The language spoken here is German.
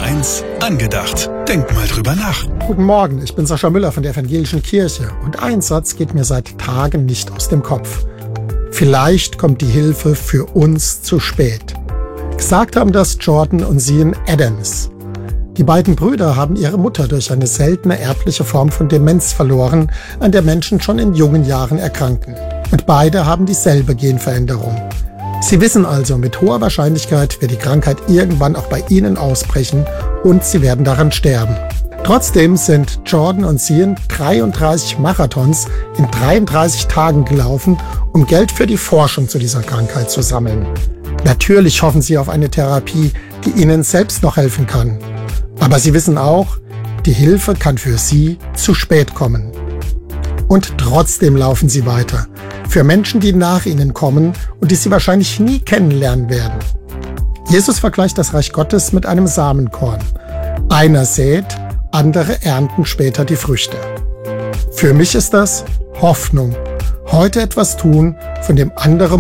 1 angedacht. Denk mal drüber nach. Guten Morgen, ich bin Sascha Müller von der Evangelischen Kirche und ein Satz geht mir seit Tagen nicht aus dem Kopf. Vielleicht kommt die Hilfe für uns zu spät. Gesagt haben das Jordan und Zion Adams. Die beiden Brüder haben ihre Mutter durch eine seltene erbliche Form von Demenz verloren, an der Menschen schon in jungen Jahren erkranken. Und beide haben dieselbe Genveränderung. Sie wissen also, mit hoher Wahrscheinlichkeit wird die Krankheit irgendwann auch bei ihnen ausbrechen und sie werden daran sterben. Trotzdem sind Jordan und Zion 33 Marathons in 33 Tagen gelaufen, um Geld für die Forschung zu dieser Krankheit zu sammeln. Natürlich hoffen sie auf eine Therapie, die ihnen selbst noch helfen kann. Aber sie wissen auch, die Hilfe kann für sie zu spät kommen. Und trotzdem laufen sie weiter. Für Menschen, die nach ihnen kommen und die sie wahrscheinlich nie kennenlernen werden. Jesus vergleicht das Reich Gottes mit einem Samenkorn. Einer sät, andere ernten später die Früchte. Für mich ist das Hoffnung. Heute etwas tun, von dem andere